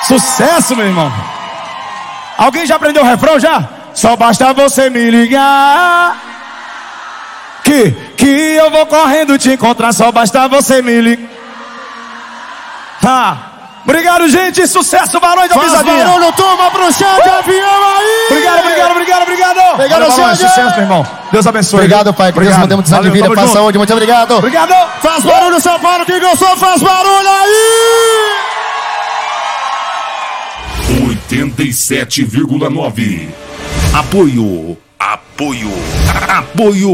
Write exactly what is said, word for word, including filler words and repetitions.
Sucesso, meu irmão. Alguém já aprendeu o refrão já? Só basta você me ligar Que, que eu vou correndo te encontrar. Só basta você me ligar. Ah, obrigado, gente. Sucesso, Barões da Pisadinha. Faz barulho, turma, pro chão de avião aí. Obrigado, obrigado, obrigado, obrigado. Obrigado, Barões, sucesso, meu irmão. Deus abençoe. Obrigado, pai. Que Deus mantenha muitos anos de vida, paz, saúde. Muito obrigado. Obrigado. Faz barulho, São Paulo. Quem gostou, faz barulho aí. oitenta e sete vírgula nove. Apoio. Apoio. Apoio.